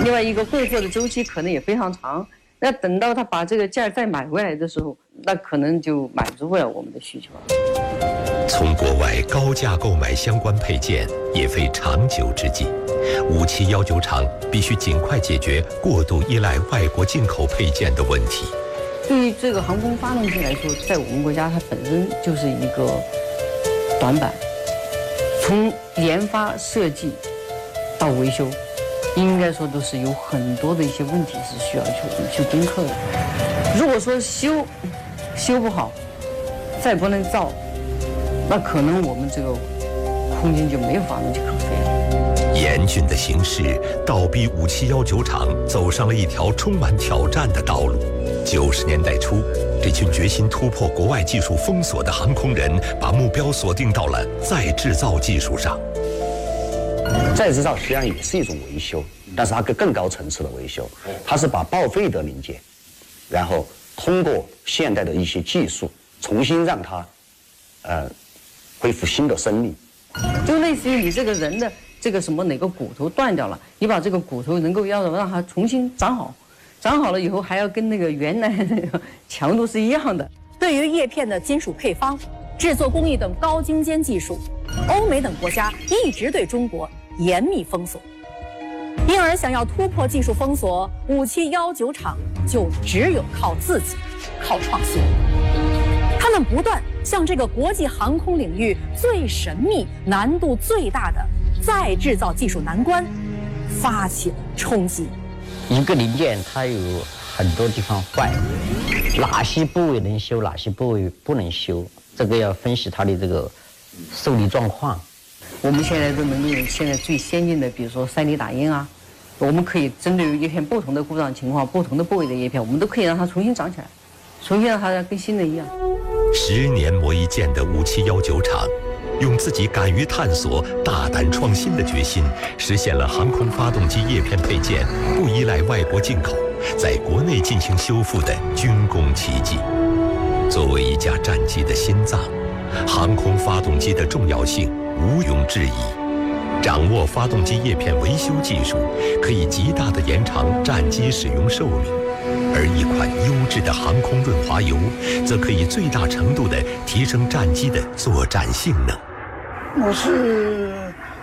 另外一个供货的周期可能也非常长。那等到他把这个件再买回来的时候，那可能就满足不了我们的需求了。 从国外高价购买相关配件也非长久之计，5719厂必须尽快解决过度依赖外国进口配件的问题。 对于这个航空发动机来说，在我们国家它本身就是一个短板，从研发设计到维修，应该说都是有很多的一些问题是需要去攻克的。如果说修不好，再不能造，那可能我们这个空军就没有发动机可飞了。 严峻的形势倒逼5719厂走上了一条充满挑战的道路。90年代初，这群决心突破国外技术封锁的航空人，把目标锁定到了再制造技术上。 再制造实际上也是一种维修，但是它更高层次的维修，它是把报废的零件，然后通过现代的一些技术，重新让它恢复新的生命。 就类似于你这个人的这个什么哪个骨头断掉了，你把这个骨头能够要让它重新长好，长好了以后还要跟那个原来那个强度是一样的。 对于叶片的金属配方、制作工艺等高精尖技术，欧美等国家一直对中国严密封锁，因而想要突破技术封锁，5719厂就只有靠自己，靠创新。他们不断向这个国际航空领域最神秘、难度最大的再制造技术难关发起了冲击。 一个零件它有很多地方坏，哪些部位能修，哪些部位不能修，这个要分析它的这个受力状况。 我们现在都能用现在最先进的，比如说3D 打印啊，我们可以针对于叶片不同的故障情况、不同的部位的叶片，我们都可以让它重新长起来，重新让它跟新的一样。 10年磨一剑的5719厂，用自己敢于探索、大胆创新的决心，实现了航空发动机叶片配件不依赖外国进口，在国内进行修复的军工奇迹。作为一架战机的心脏，航空发动机的重要性毋庸置疑。掌握发动机叶片维修技术，可以极大地延长战机使用寿命，而一款优质的航空润滑油，则可以最大程度地提升战机的作战性能。 我是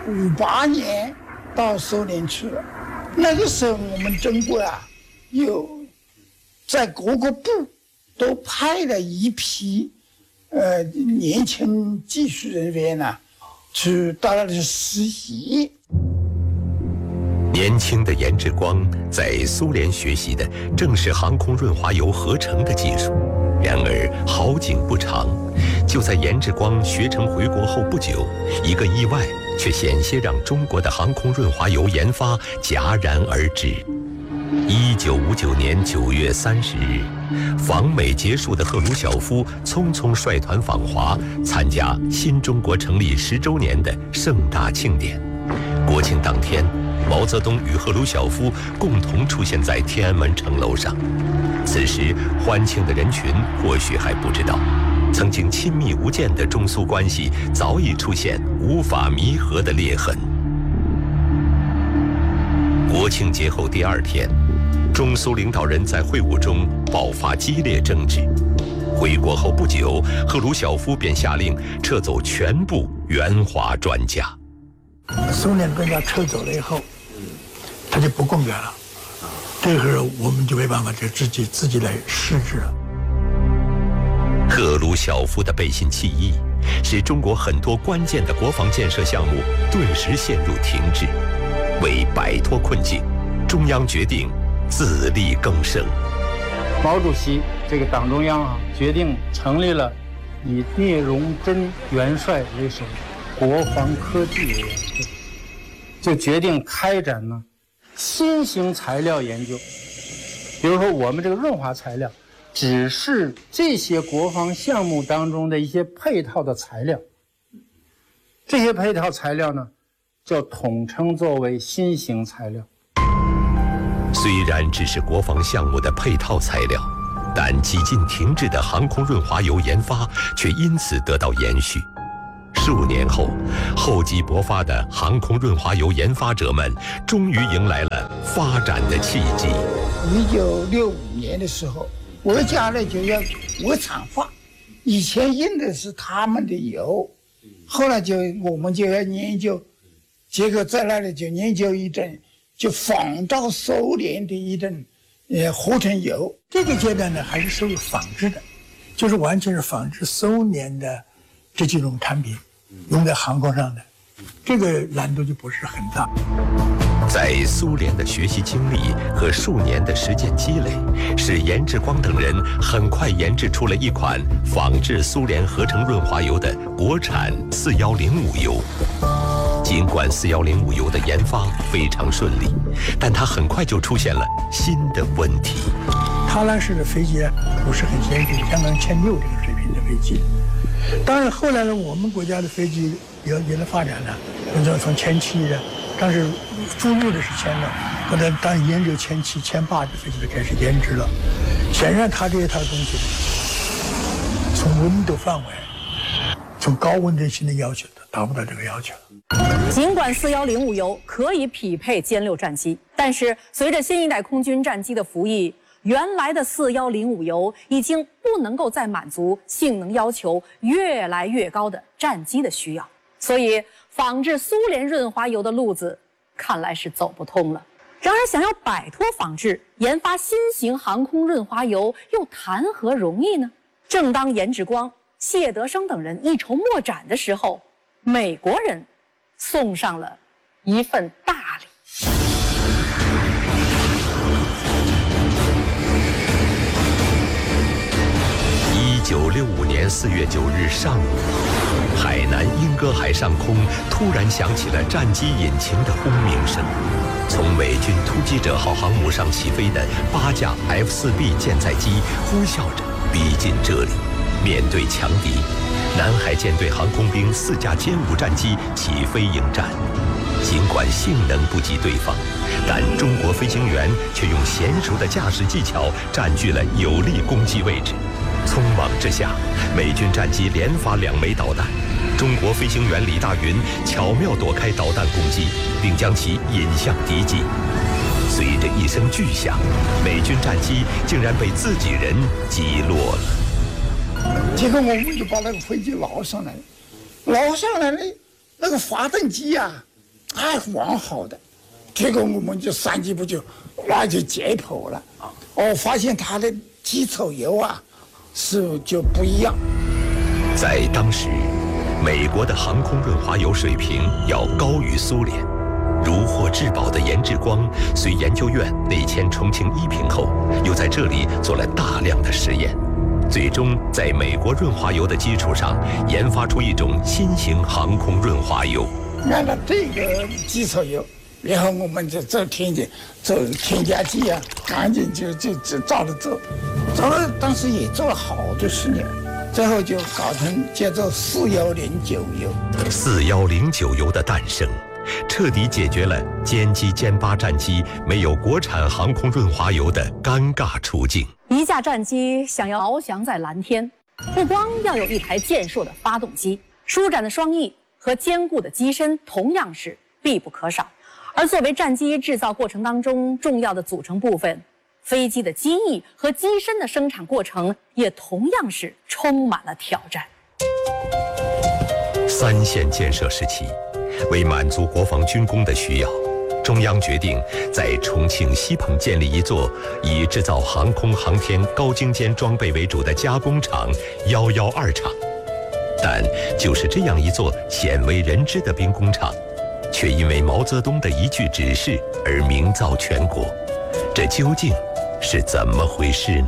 58年到苏联去了，那个时候我们中国啊，有在各个部都派了一批年轻技术人员呢，去到那里实习。 年轻的严志光在苏联学习的正是航空润滑油合成的技术。然而好景不长，就在严志光学成回国后不久，一个意外却险些让中国的航空润滑油研发戛然而止。1959年9月30日，访美结束的赫鲁晓夫匆匆率团访华，参加新中国成立10周年的盛大庆典。国庆当天，毛泽东与赫鲁晓夫共同出现在天安门城楼上。此时欢庆的人群或许还不知道，曾经亲密无间的中苏关系早已出现无法弥合的裂痕。国庆节后第2天，中苏领导人在会晤中爆发激烈争执。回国后不久，赫鲁晓夫便下令撤走全部援华专家。 苏联专家撤走了以后，他就不供援了。这个时候我们就没办法，就自己来试制了。 赫鲁晓夫的背信弃义，使中国很多关键的国防建设项目顿时陷入停滞。为摆脱困境，中央决定自力更生。 毛主席这个党中央决定成立了以聂荣臻元帅为首国防科技委员会，就决定开展呢新型材料研究。比如说我们这个润滑材料只是这些国防项目当中的一些配套的材料，这些配套材料呢就统称作为新型材料。 虽然只是国防项目的配套材料，但几近停滞的航空润滑油研发却因此得到延续。数年后，厚积薄发的航空润滑油研发者们终于迎来了发展的契机。 1965年的时候，国家呢就要国产化，以前用的是他们的油，后来我们就要研究，结果在那里就研究一种，就仿照苏联的一种合成油。 这个阶段呢，还是属于仿制的，就是完全是仿制苏联的这几种产品，用在航空上的，这个难度就不是很大。 在苏联的学习经历和数年的实践积累，使严志光等人很快研制出了一款仿制苏联合成润滑油的国产4105油。尽管4105油的研发非常顺利，但它很快就出现了新的问题。 它那时的飞机呢不是很先进，相当于歼6这个水平的飞机。当然后来呢，我们国家的飞机也在发展了，从歼7的。当时注入的是歼6，后来当然研究歼7、歼8的飞机就开始研制了。显然，它这一套东西从温度范围、从高温韧性的要求达不到这个要求。 尽管4105油可以匹配歼6战机，但是随着新一代空军战机的服役，原来的4105油已经不能够再满足性能要求越来越高的战机的需要，所以仿制苏联润滑油的路子看来是走不通了。然而，想要摆脱仿制，研发新型航空润滑油又谈何容易呢？正当严志光、谢德生等人一筹莫展的时候，美国人送上了一份大礼。 1965年4月9日上午，海南英歌海上空突然响起了战机引擎的轰鸣声。从美军突击者号航母上起飞的8架 F-4B 舰载机呼啸着逼近这里。面对强敌，南海舰队航空兵4架歼5战机起飞迎战。尽管性能不及对方，但中国飞行员却用娴熟的驾驶技巧占据了有利攻击位置。匆忙之下，美军战机连发2枚导弹，中国飞行员李大云巧妙躲开导弹攻击，并将其引向敌机。随着一声巨响，美军战机竟然被自己人击落了。 结果我们就把那个飞机捞上来，那个发动机啊，还完好的。结果我们就3机部就解剖了，发现它的基础油啊就不一样。 在当时，美国的航空润滑油水平要高于苏联。如获至宝的严志光随研究院内迁重庆1平后，又在这里做了大量的实验，最终在美国润滑油的基础上研发出一种新型航空润滑油。 按照这个基础油，然后我们就做添加剂啊，赶紧就照着做，当时也做了好多10年，最后就搞成叫做4109油。 4109油的诞生，彻底解决了歼机歼8战机没有国产航空润滑油的尴尬处境。 一架战机想要翱翔在蓝天，不光要有一台健硕的发动机，舒展的双翼和坚固的机身同样是必不可少。而作为战机制造过程当中重要的组成部分，飞机的机翼和机身的生产过程也同样是充满了挑战。 3线建设时期，为满足国防军工的需要，中央决定在重庆西棚建立一座以制造航空航天高精尖装备为主的加工厂112厂。但就是这样一座鲜为人知的兵工厂，却因为毛泽东的一句指示而名噪全国。这究竟是怎么回事呢？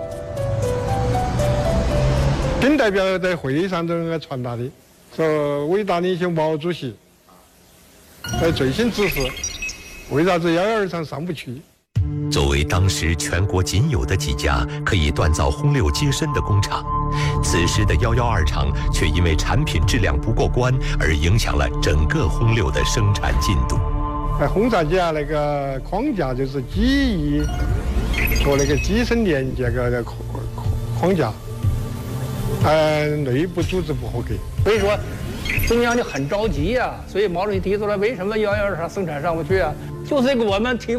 军代表在会议上都应该传达的，说伟大领袖毛主席在最新指示，为啥子112厂上不去？ 作为当时全国仅有的几家可以锻造轰六机身的工厂，此时的112厂却因为产品质量不过关而影响了整个轰六的生产进度。 轰炸机啊，那个框架就是机翼和那个机身连接个框架，内部组织不合格， 所以说中央就很着急啊。所以毛主席提出来，为什么112厂生产上不去啊？就是这个我们提